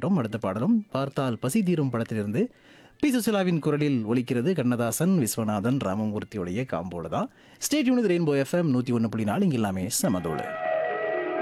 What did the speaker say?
கேட்டோம். அடுத்த பாடலும் பார்த்தால் பசி தீரும் படத்திலிருந்து பி சுசிலாவின் குரலில் ஒலிக்கிறது. கண்ணதாசன், விஸ்வநாதன், ராமமூர்த்தியுடைய காம்போல தான். ஸ்டேட் யூனிட் ரெயின்போ எஃப்எம் 101.4 இங்க எல்லாமே சமதோடு.